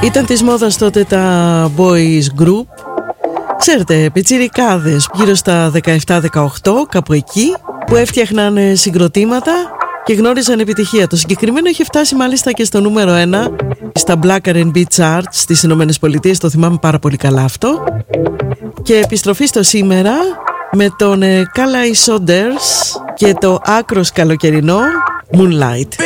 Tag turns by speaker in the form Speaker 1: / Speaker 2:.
Speaker 1: Ήταν της μόδας τότε τα boys group. Ξέρετε, πιτσιρικάδες γύρω στα 17-18, κάπου εκεί, που έφτιαχναν συγκροτήματα και γνώριζαν επιτυχία. Το συγκεκριμένο είχε φτάσει μάλιστα και στο νούμερο 1 στα Black R&B Charts στις Ηνωμένες Πολιτείες. Το θυμάμαι πάρα πολύ καλά αυτό. Και επιστροφή στο σήμερα με τον Calais Saunders και το άκρος καλοκαιρινό Moonlight.